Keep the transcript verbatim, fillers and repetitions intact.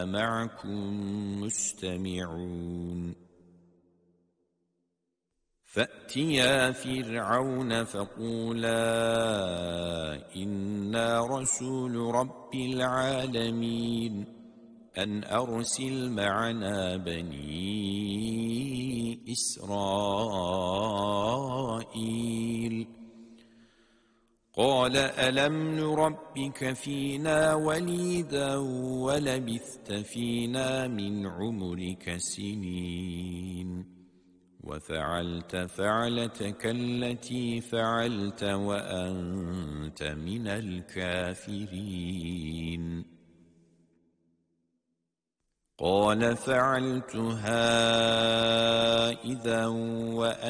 معكم مستمعون فأتيا فرعون فقولا إنا رسول رب العالمين أن أرسل معنا بني إسرائيل قال ألم نربك فينا وليدا ولبثت فينا من عمرك سنين وفعلت فعلتك التي فعلت وأنت من الكافرين قال فعلتها إذا وأنا